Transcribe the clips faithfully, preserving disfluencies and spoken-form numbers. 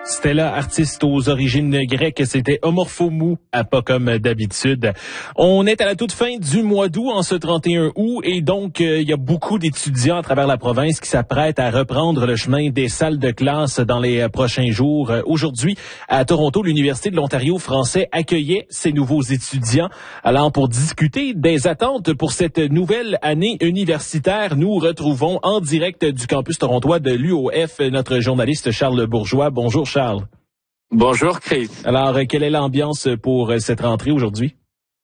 Stella, artiste aux origines grecques, c'était Omorphomou, à pas comme d'habitude. On est à la toute fin du mois d'août, en ce trente et un août, et donc il euh, y a beaucoup d'étudiants à travers la province qui s'apprêtent à reprendre le chemin des salles de classe dans les euh, prochains jours. Euh, aujourd'hui, à Toronto, l'Université de l'Ontario français accueillait ces nouveaux étudiants. Alors, pour discuter des attentes pour cette nouvelle année universitaire, nous retrouvons en direct du campus torontois de l'U O F notre journaliste Charles Bourgeois. Bonjour Charles. Bonjour Chris. Alors, quelle est l'ambiance pour cette rentrée aujourd'hui?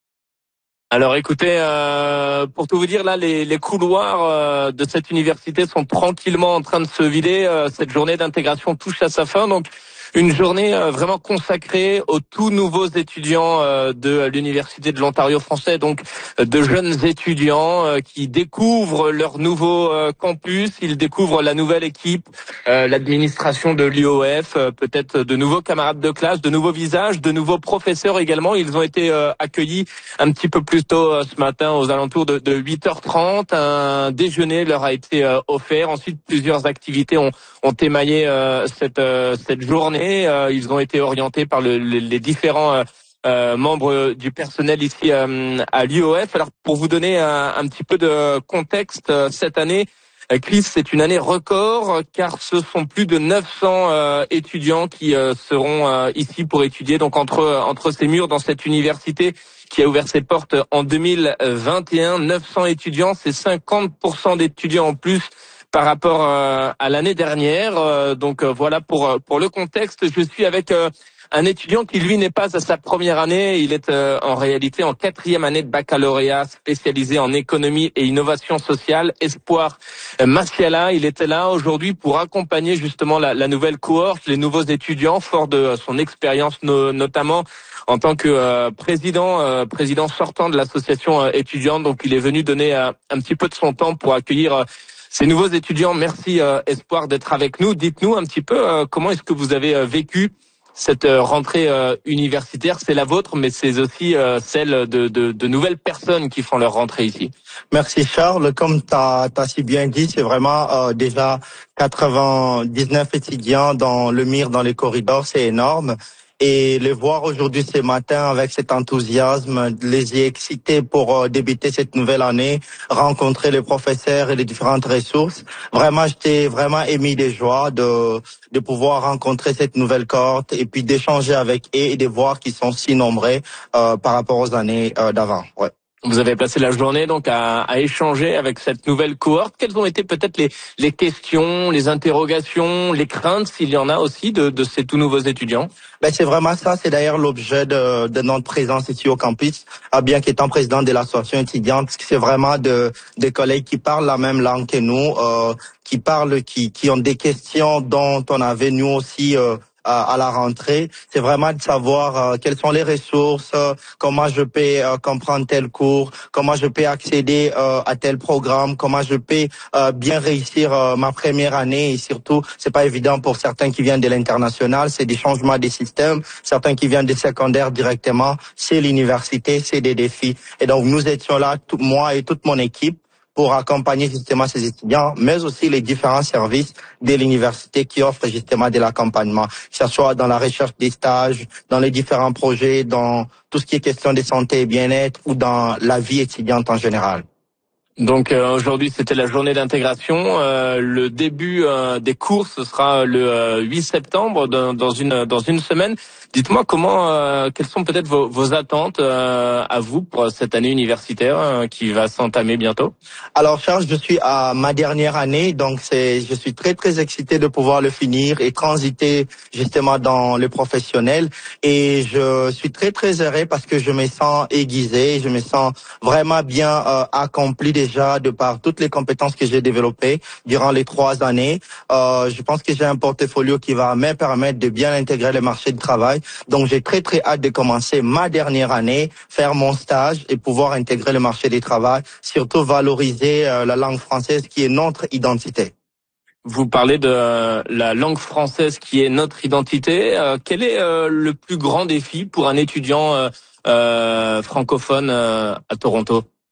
Alors écoutez, euh, pour tout vous dire, là, les, les couloirs euh, de cette université sont tranquillement en train de se vider. Euh, cette journée d'intégration touche à sa fin, donc une journée euh, vraiment consacrée aux tout nouveaux étudiants euh, de l'Université de l'Ontario français, donc euh, de jeunes étudiants euh, qui découvrent leur nouveau euh, campus, ils découvrent la nouvelle équipe, euh, l'administration de l'U O F, euh, peut-être de nouveaux camarades de classe, de nouveaux visages, de nouveaux professeurs également. Ils ont été euh, accueillis un petit peu plus tôt euh, ce matin aux alentours de, de huit heures trente. Un déjeuner leur a été euh, offert. Ensuite, plusieurs activités ont, ont émaillé euh, cette, euh, cette journée. Euh, ils ont été orientés par le, les, les différents euh, euh, membres du personnel ici euh, à l'U O F. Alors, pour vous donner un, un petit peu de contexte, euh, cette année, euh, Chris, c'est une année record car ce sont plus de neuf cents euh, étudiants qui euh, seront euh, ici pour étudier. Donc, entre entre ces murs dans cette université qui a ouvert ses portes en deux mille vingt et un, neuf cents étudiants, c'est cinquante pour cent d'étudiants en plus par rapport euh, à l'année dernière. Euh, donc euh, voilà pour pour le contexte. Je suis avec euh, un étudiant qui lui n'est pas à sa première année. Il est euh, en réalité en quatrième année de baccalauréat spécialisé en économie et innovation sociale. Espoir euh, Massiala, il était là aujourd'hui pour accompagner justement la, la nouvelle cohorte, les nouveaux étudiants, fort de son expérience no, notamment en tant que euh, président euh, président sortant de l'association euh, étudiante. Donc il est venu donner euh, un petit peu de son temps pour accueillir euh, ces nouveaux étudiants. Merci euh, Espoir d'être avec nous. Dites-nous un petit peu euh, comment est-ce que vous avez euh, vécu cette euh, rentrée euh, universitaire. C'est la vôtre, mais c'est aussi euh, celle de, de, de nouvelles personnes qui font leur rentrée ici. Merci Charles. Comme tu as si bien dit, c'est vraiment euh, déjà quatre-vingt-dix-neuf étudiants dans le mire, dans les corridors, c'est énorme. Et les voir aujourd'hui ce matin avec cet enthousiasme, les y exciter pour euh, débuter cette nouvelle année, rencontrer les professeurs et les différentes ressources. Vraiment, j'étais vraiment ému de joie de de pouvoir rencontrer cette nouvelle cohorte et puis d'échanger avec eux et de voir qu'ils sont si nombreux euh, par rapport aux années euh, d'avant. Ouais. Vous avez passé la journée donc à, à échanger avec cette nouvelle cohorte. Quelles ont été peut-être les, les questions, les interrogations, les craintes, s'il y en a aussi, de, de ces tout nouveaux étudiants? Ben c'est vraiment ça, c'est d'ailleurs l'objet de, de notre présence ici au campus. Ah, bien qu'étant président de l'association étudiante, c'est vraiment de des collègues qui parlent la même langue que nous, euh, qui parlent, qui qui ont des questions dont on avait nous aussi. Euh, à la rentrée, c'est vraiment de savoir euh, quelles sont les ressources, euh, comment je peux euh, comprendre tel cours, comment je peux accéder euh, à tel programme, comment je peux euh, bien réussir euh, ma première année et surtout, c'est pas évident pour certains qui viennent de l'international, c'est des changements des systèmes, certains qui viennent des secondaires directement, c'est l'université, c'est des défis. Et donc nous étions là, tout, moi et toute mon équipe, pour accompagner justement ces étudiants, mais aussi les différents services de l'université qui offrent justement de l'accompagnement, que ce soit dans la recherche des stages, dans les différents projets, dans tout ce qui est question de santé et bien-être ou dans la vie étudiante en général. Donc euh, aujourd'hui c'était la journée d'intégration. Euh, le début euh, des cours ce sera le euh, huit septembre dans, dans une dans une semaine. Dites-moi comment euh, quelles sont peut-être vos, vos attentes euh, à vous pour cette année universitaire euh, qui va s'entamer bientôt. Alors Charles, je suis à ma dernière année, donc c'est je suis très très excité de pouvoir le finir et transiter justement dans le professionnel. Et je suis très très heureux parce que je me sens aiguisé, je me sens vraiment bien euh, accompli déjà de par toutes les compétences que j'ai développées durant les trois années. Euh, je pense que j'ai un portfolio qui va me permettre de bien intégrer le marché du travail. Donc j'ai très très hâte de commencer ma dernière année, faire mon stage et pouvoir intégrer le marché du travail, surtout valoriser euh, la langue française qui est notre identité. Vous parlez de la langue française qui est notre identité. Euh, quel est euh, le plus grand défi pour un étudiant euh, euh, francophone euh, à Toronto ?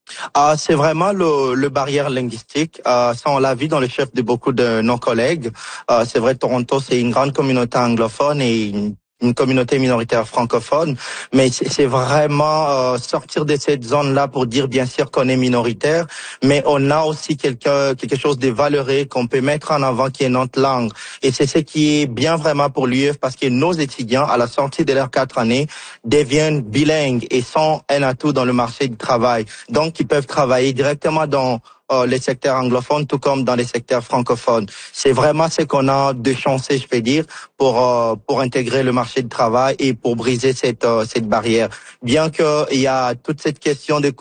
Ah, c'est vraiment le, le barrière linguistique. Euh, ça, on l'a vu dans le chef de beaucoup de nos collègues. Euh, c'est vrai, Toronto, c'est une grande communauté anglophone et une, une communauté minoritaire francophone. Mais c'est c'est vraiment euh, sortir de cette zone-là pour dire, bien sûr, qu'on est minoritaire, mais on a aussi quelque, quelque chose de valeureux qu'on peut mettre en avant, qui est notre langue. Et c'est ce qui est bien vraiment pour l'U F, parce que nos étudiants, à la sortie de leurs quatre années, deviennent bilingues et sont un atout dans le marché du travail. Donc, ils peuvent travailler directement dans euh, les secteurs anglophones, tout comme dans les secteurs francophones. C'est vraiment ce qu'on a de chanceux, je peux dire, pour euh, pour intégrer le marché du travail et pour briser cette euh, cette barrière. Bien qu'il y a toute cette question de